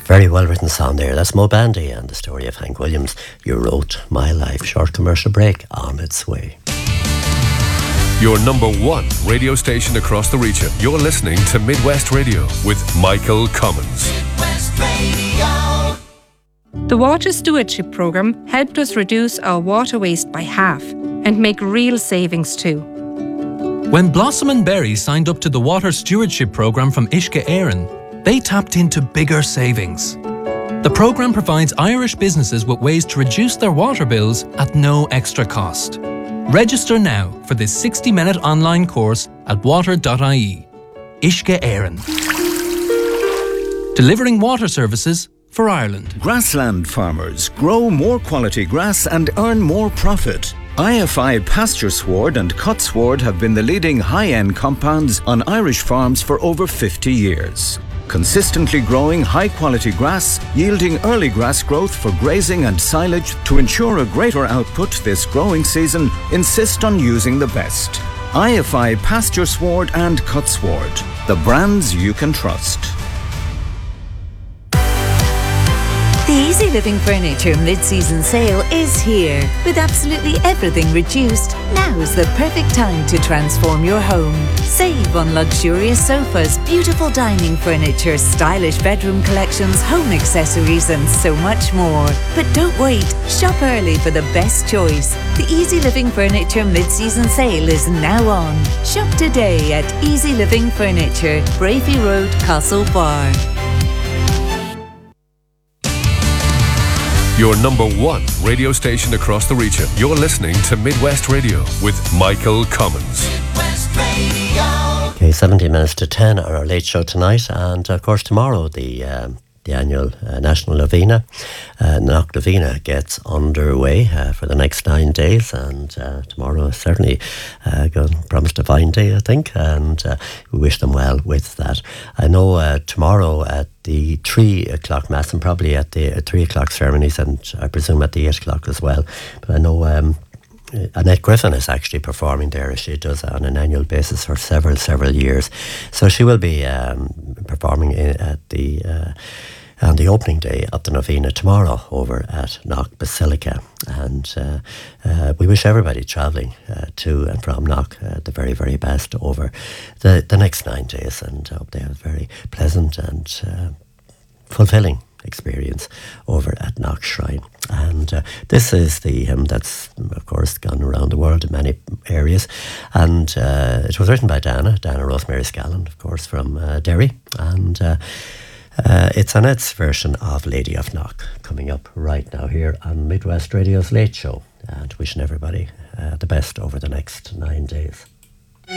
Very well written song there. That's Mo Bandy and the story of Hank Williams. You wrote my life. Short commercial break on its way. Your number one radio station across the region. You're listening to Midwest Radio with Michael Cummins. Midwest Radio. The Water Stewardship Programme helped us reduce our water waste by half and make real savings too. When Blossom and Berry signed up to the Water Stewardship Programme from Uisce Éireann, they tapped into bigger savings. The programme provides Irish businesses with ways to reduce their water bills at no extra cost. Register now for this 60-minute online course at water.ie. Uisce Éireann. Delivering water services for Ireland. Grassland farmers grow more quality grass and earn more profit. IFI Pasture Sward and Cut Sward have been the leading high-end compounds on Irish farms for over 50 years. Consistently growing high-quality grass, yielding early grass growth for grazing and silage to ensure a greater output this growing season, insist on using the best. IFI Pasture Sward and Cut Sward, the brands you can trust. The Easy Living Furniture mid-season sale is here. With absolutely everything reduced, now's the perfect time to transform your home. Save on luxurious sofas, beautiful dining furniture, stylish bedroom collections, home accessories and so much more. But don't wait, shop early for the best choice. The Easy Living Furniture mid-season sale is now on. Shop today at Easy Living Furniture, Bravey Road, Castlebar. Your number one radio station across the region. You're listening to Midwest Radio with Michael Cummins. Midwest Radio. Okay, 17 minutes to 10 on our late show tonight, and of course tomorrow the annual National Novena. Knock Novena gets underway for the next 9 days, and tomorrow is certainly promised a fine day, I think, and we wish them well with that. I know tomorrow at the 3 o'clock Mass and probably at the 3 o'clock ceremonies, and I presume at the 8 o'clock as well, but I know Annette Griffin is actually performing there. She does it on an annual basis for several years, so she will be performing on the opening day of the Novena tomorrow over at Knock Basilica, and we wish everybody travelling to and from Knock the very, very best over the next 9 days, and hope they have a very pleasant and fulfilling experience over at Knock Shrine. And this is the hymn that's of course gone around the world in many areas, and it was written by Dana Rosemary Scallon, of course, from Derry, and it's Annette's version of Lady of Knock coming up right now here on Midwest Radio's Late Show, and wishing everybody the best over the next 9 days.